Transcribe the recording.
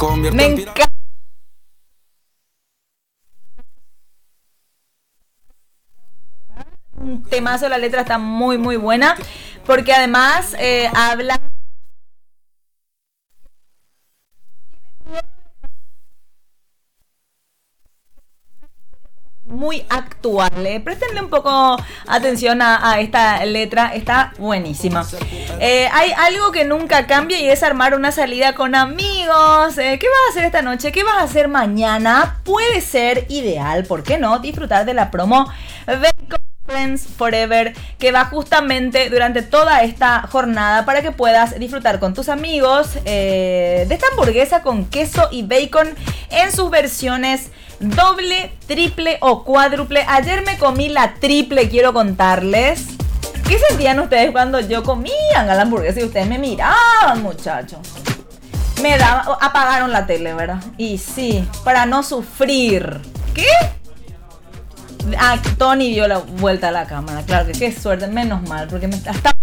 Me encanta. Un temazo, la letra está muy muy buena porque además habla muy actual. Préstenle un poco atención a esta letra, está buenísima. Hay algo que nunca cambia y es armar una salida con amigos. ¿Qué vas a hacer esta noche? ¿Qué vas a hacer mañana? Puede ser ideal, ¿por qué no? Disfrutar de la promo Friends Forever, que va justamente durante toda esta jornada para que puedas disfrutar con tus amigos de esta hamburguesa con queso y bacon en sus versiones doble, triple o cuádruple. Ayer me comí la triple, quiero contarles. ¿Qué sentían ustedes cuando yo comía la hamburguesa y ustedes me miraban, muchachos? Me daba, apagaron la tele, ¿verdad? Y sí, para no sufrir. ¿Qué? Ah, Tony dio la vuelta a la cámara. Claro que qué suerte, menos mal, porque me hasta